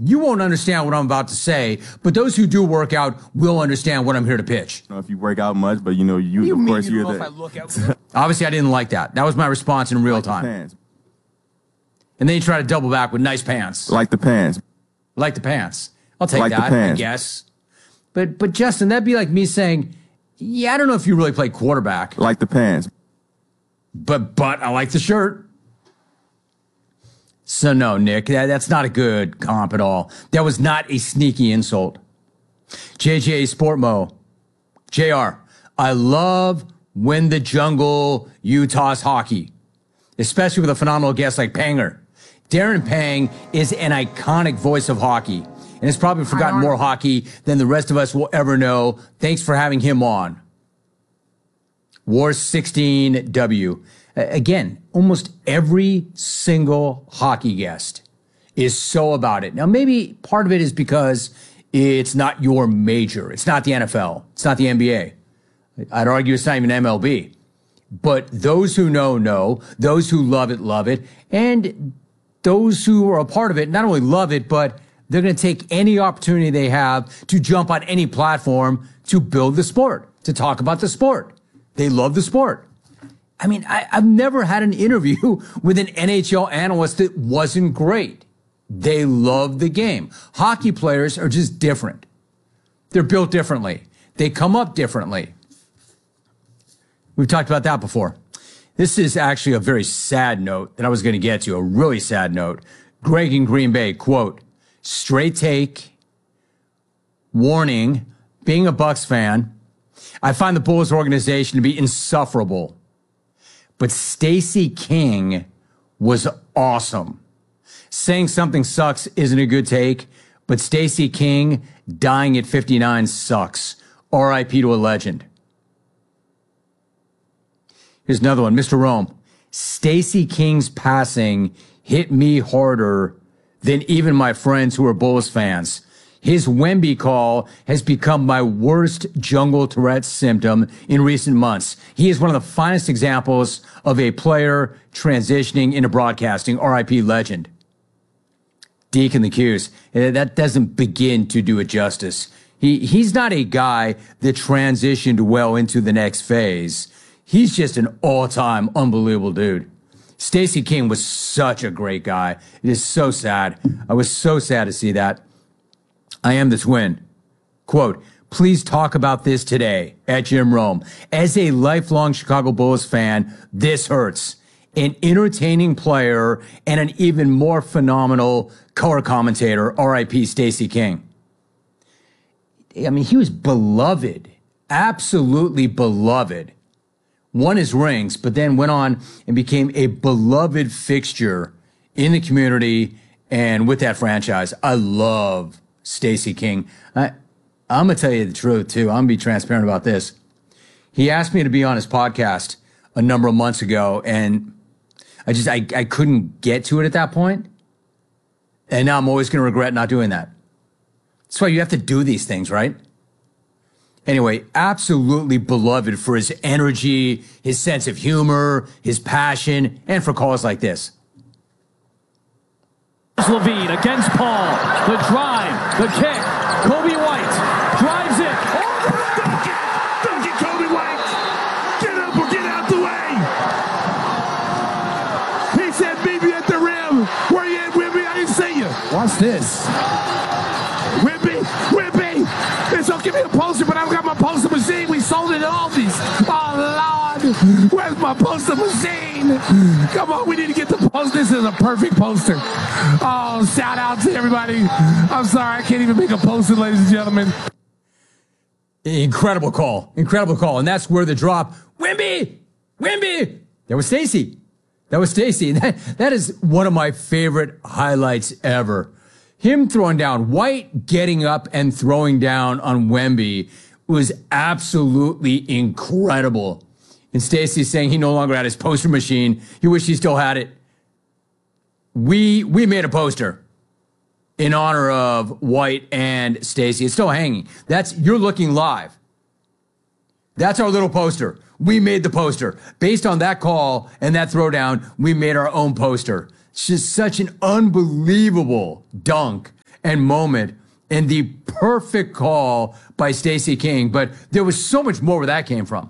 You won't understand what I'm about to say, but those who do work out will understand what I'm here to pitch. I don't know if you work out much, but you of course you're there. Obviously, I didn't like that. That was my response in real time. Pants. And then you try to double back with nice pants. Like the pants. Like the pants. I'll take like that, I guess. But Justin, that'd be like me saying, yeah, I don't know if you really play quarterback. Like the pants. But I like the shirt. So no, Nick, that's not a good comp at all. That was not a sneaky insult. JJ Sportmo. JR, I love when the jungle Utah's hockey, especially with a phenomenal guest like Panger. Darren Pang is an iconic voice of hockey and has probably forgotten more hockey than the rest of us will ever know. Thanks for having him on. War 16W. Again, almost every single hockey guest is so about it. Now, maybe part of it is because it's not your major. It's not the NFL. It's not the NBA. I'd argue it's not even MLB. But those who know. Those who love it. And those who are a part of it not only love it, but they're going to take any opportunity they have to jump on any platform to build the sport, to talk about the sport. They love the sport. I mean, I've never had an interview with an NHL analyst that wasn't great. They love the game. Hockey players are just different. They're built differently. They come up differently. We've talked about that before. This is actually a very sad note that I was going to get to, a really sad note. Greg in Green Bay, quote, straight take, warning, being a Bucks fan, I find the Bulls organization to be insufferable. But Stacey King was awesome. Saying something sucks isn't a good take, but Stacey King dying at 59 sucks. R.I.P. to a legend. Here's another one. Mr. Rome. Stacey King's passing hit me harder than even my friends who are Bulls fans. His Wemby call has become my worst jungle Tourette symptom in recent months. He is one of the finest examples of a player transitioning into broadcasting. R.I.P. legend. Deke in the Qs. That doesn't begin to do it justice. He's not a guy that transitioned well into the next phase. He's just an all-time unbelievable dude. Stacey King was such a great guy. It is so sad. I was so sad to see that. I am the twin. Quote, please talk about this today at Jim Rome. As a lifelong Chicago Bulls fan, this hurts. An entertaining player and an even more phenomenal color commentator, R.I.P. Stacey King. I mean, he was beloved, absolutely beloved. Won his rings, but then went on and became a beloved fixture in the community and with that franchise. I love Stacey King. I'm going to tell you the truth, too. I'm going to be transparent about this. He asked me to be on his podcast a number of months ago, and I couldn't get to it at that point. And now I'm always going to regret not doing that. That's why you have to do these things, right? Anyway, absolutely beloved for his energy, his sense of humor, his passion, and for calls like this. Levine against Paul. The drive, the kick. Kobe White drives it. Oh, dunk it, Kobe White. Get up or get out the way. He said, meet me at the rim. Where you at, Wimby? I didn't see you. Watch this. Wimby. It's okay, give me a poster, but I've got my poster machine. We sold it at Aldi's. Oh, Lord. Where's my poster machine? Come on, we need to get the poster. This is a perfect poster. Oh, shout out to everybody. I'm sorry, I can't even make a poster, ladies and gentlemen. Incredible call. And that's where the drop, Wimby. That was Stacey. That is one of my favorite highlights ever. Him throwing down, White getting up and throwing down on Wemby was absolutely incredible. And Stacey saying he no longer had his poster machine. He wished he still had it. We made a poster in honor of White and Stacey. It's still hanging. You're looking live. That's our little poster. We made the poster. Based on that call and that throwdown, we made our own poster. It's just such an unbelievable dunk and moment and the perfect call by Stacey King. But there was so much more where that came from.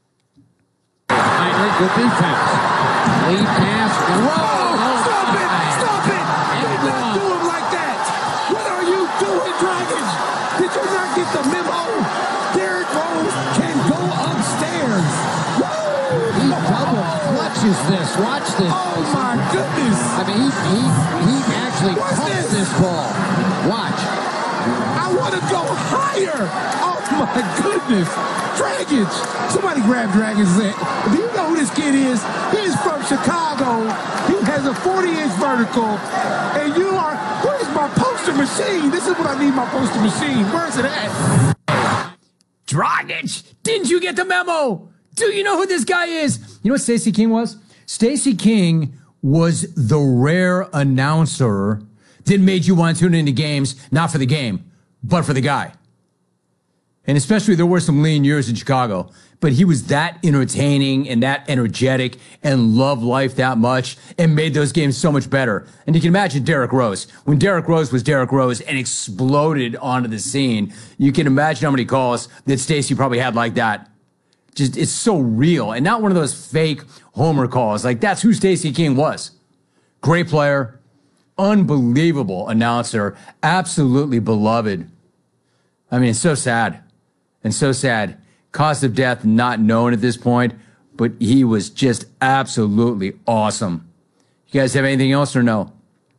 Good defense. Lead pass. Stop it! Stop it! Did not do him like that! What are you doing, Dragons? Did you not get the memo? Derrick Rose can go upstairs. He double clutches this. Watch this. Oh my goodness! I mean, he actually pumps this ball. Watch. I want to go higher. Oh my goodness. Dragons. Somebody grab Dragons. Do you know who this kid is? He's from Chicago. He has a 40-inch vertical. And you are, where's my poster machine? This is what I need, my poster machine. Where's it at? Dragic, didn't you get the memo? Do you know who this guy is? You know what Stacey King was? Stacey King was the rare announcer that made you want to tune into games, not for the game, but for the guy. And especially there were some lean years in Chicago, but he was that entertaining and that energetic and loved life that much and made those games so much better. And you can imagine Derrick Rose. When Derrick Rose was Derrick Rose and exploded onto the scene, you can imagine how many calls that Stacey probably had like that. Just, it's so real and not one of those fake homer calls. Like, that's who Stacey King was. Great player, unbelievable announcer, absolutely beloved. I mean, it's so sad. And so sad. Cause of death not known at this point, but he was just absolutely awesome. You guys have anything else or no?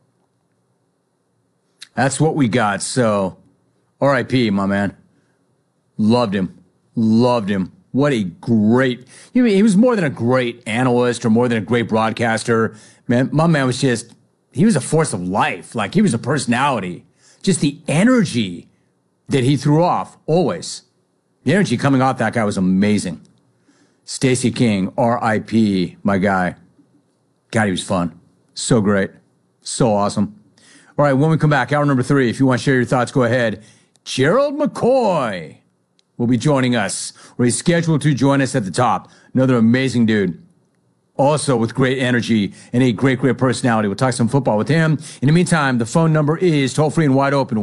That's what we got. So, R.I.P., my man. Loved him. Loved him. What a great, he was more than a great analyst or more than a great broadcaster. Man, my man was just, he was a force of life. Like, he was a personality. Just the energy that he threw off, always. The energy coming off that guy was amazing. Stacey King, R.I.P., my guy. God, he was fun. So great. So awesome. All right, when we come back, hour number 3, if you want to share your thoughts, go ahead. Gerald McCoy will be joining us, or he's scheduled to join us at the top. Another amazing dude. Also with great energy and a great, great personality. We'll talk some football with him. In the meantime, the phone number is toll-free and wide open,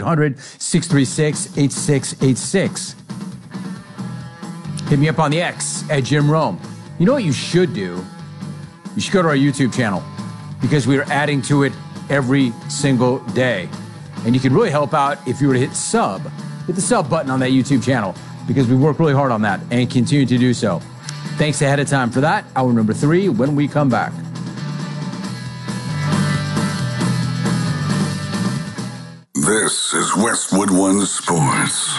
1-800-636-8686. Hit me up on the X at Jim Rome. You know what you should do? You should go to our YouTube channel because we are adding to it every single day. And you can really help out if you were to hit the sub button on that YouTube channel because we work really hard on that and continue to do so. Thanks ahead of time for that. Hour number 3 when we come back. This is Westwood One Sports.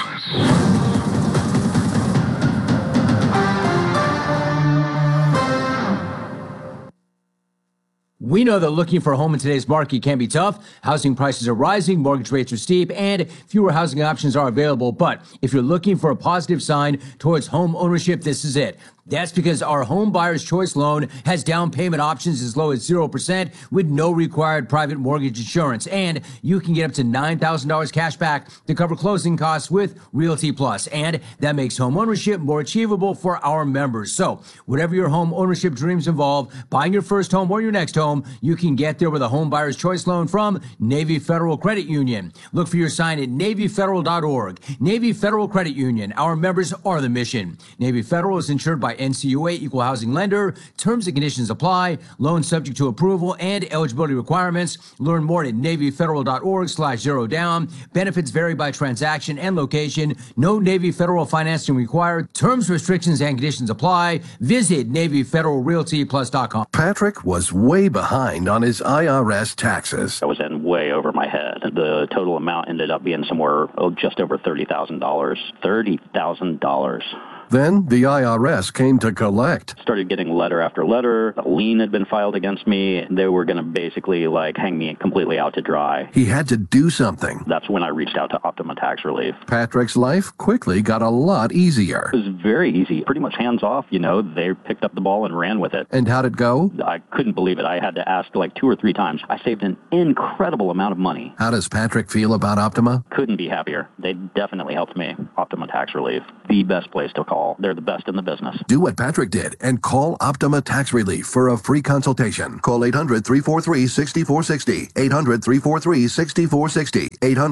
We know that looking for a home in today's market can be tough. Housing prices are rising, mortgage rates are steep, and fewer housing options are available. But if you're looking for a positive sign towards home ownership, this is it. That's because our Home Buyer's Choice loan has down payment options as low as 0% with no required private mortgage insurance. And you can get up to $9,000 cash back to cover closing costs with Realty Plus. And that makes home ownership more achievable for our members. So whatever your home ownership dreams involve, buying your first home or your next home, you can get there with a Home Buyer's Choice loan from Navy Federal Credit Union. Look for your sign at NavyFederal.org. Navy Federal Credit Union. Our members are the mission. Navy Federal is insured by NCUA Equal Housing Lender. Terms and conditions apply. Loan subject to approval and eligibility requirements. Learn more at NavyFederal.org/0down. Benefits vary by transaction and location. No Navy Federal financing required. Terms, restrictions, and conditions apply. Visit NavyFederalRealtyPlus.com. Patrick was way behind on his IRS taxes. I was in way over my head. The total amount ended up being somewhere just over $30,000. $30,000. Then the IRS came to collect. Started getting letter after letter. A lien had been filed against me. They were going to basically hang me completely out to dry. He had to do something. That's when I reached out to Optima Tax Relief. Patrick's life quickly got a lot easier. It was very easy. Pretty much hands off. They picked up the ball and ran with it. And how'd it go? I couldn't believe it. I had to ask 2 or 3 times. I saved an incredible amount of money. How does Patrick feel about Optima? Couldn't be happier. They definitely helped me. Optima Tax Relief. the best place to call. They're the best in the business. Do what Patrick did and call Optima Tax Relief for a free consultation. Call 800-343-6460. 800-343-6460.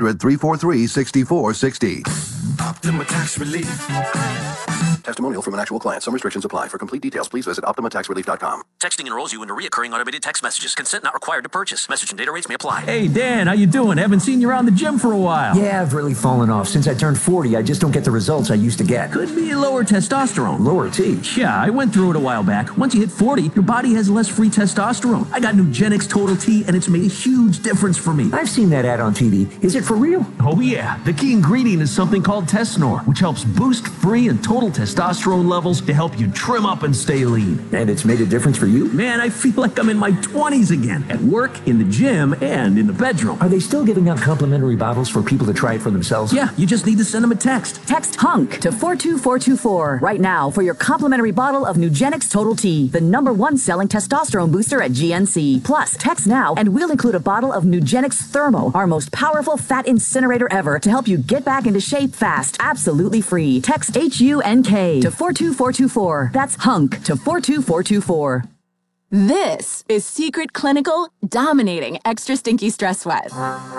800-343-6460. Optima Tax Relief. Testimonial from an actual client. Some restrictions apply. For complete details, please visit OptimaTaxRelief.com. Texting enrolls you into recurring automated text messages. Consent not required to purchase. Message and data rates may apply. Hey, Dan, how you doing? Haven't seen you around the gym for a while. Yeah, I've really fallen off. Since I turned 40, I just don't get the results I used to get. Could be lower testosterone. Lower T? Yeah, I went through it a while back. Once you hit 40, your body has less free testosterone. I got Nugenix Total T, and it's made a huge difference for me. I've seen that ad on TV. Is it for real? Oh, yeah. The key ingredient is something called Tesnor, which helps boost free and total testosterone levels to help you trim up and stay lean. And it's made a difference for you? Man, I feel like I'm in my 20s again. At work, in the gym, and in the bedroom. Are they still giving out complimentary bottles for people to try it for themselves? Yeah, you just need to send them a text. Text HUNK to 42424 right now for your complimentary bottle of Nugenix Total T, the #1 selling testosterone booster at GNC. Plus, text now and we'll include a bottle of Nugenix Thermo, our most powerful fat incinerator ever, to help you get back into shape fast, absolutely free. Text HUNK to 42424. That's HUNK to 42424. This is Secret Clinical dominating extra stinky stress sweat.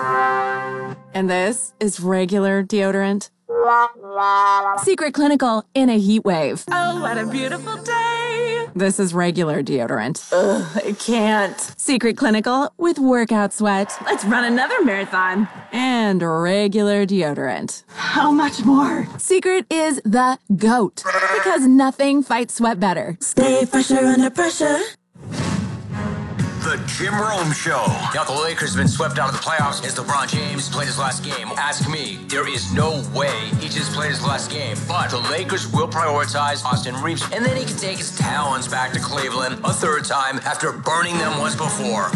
And this is regular deodorant. Secret Clinical in a heat wave. Oh, what a beautiful day. This is regular deodorant. Ugh, I can't. Secret Clinical with workout sweat. Let's run another marathon. And regular deodorant. How much more? Secret is the GOAT. Because nothing fights sweat better. Stay fresher under pressure. The Jim Rome Show. Now the Lakers have been swept out of the playoffs as LeBron James played his last game. Ask me, there is no way he just played his last game. But the Lakers will prioritize Austin Reeves, and then he can take his talents back to Cleveland a third time after burning them once before.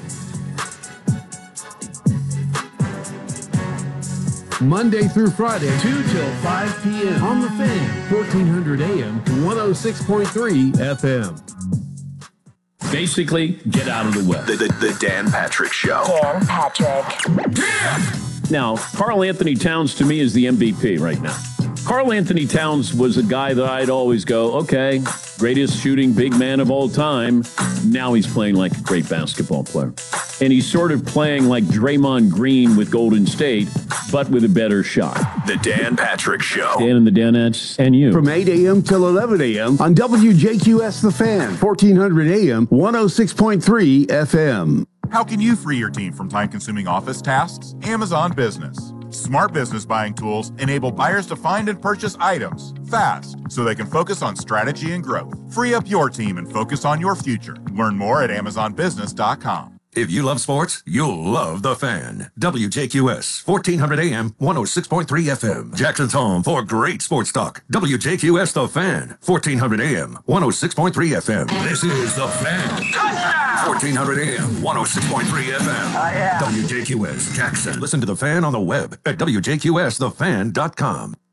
Monday through Friday, 2 till 5 p.m. on The Fan, 1400 AM, 106.3 FM. Basically, get out of the way. The Dan Patrick Show. Dan Patrick. Now, Karl Anthony Towns to me is the MVP right now. Karl Anthony Towns was a guy that I'd always go, okay, greatest shooting big man of all time. Now he's playing like a great basketball player. And he's sort of playing like Draymond Green with Golden State, but with a better shot. The Dan Patrick Show. Dan and the Danettes and you. From 8 a.m. till 11 a.m. on WJQS The Fan, 1400 AM, 106.3 FM. How can you free your team from time-consuming office tasks? Amazon Business. Smart business buying tools enable buyers to find and purchase items fast so they can focus on strategy and growth. Free up your team and focus on your future. Learn more at AmazonBusiness.com. If you love sports, you'll love The Fan. WJQS, 1400 AM, 106.3 FM. Jackson's home for great sports talk. WJQS The Fan, 1400 AM, 106.3 FM. This is The Fan. 1400 AM, 106.3 FM. Oh, yeah. WJQS Jackson. Listen to The Fan on the web at WJQSTheFan.com.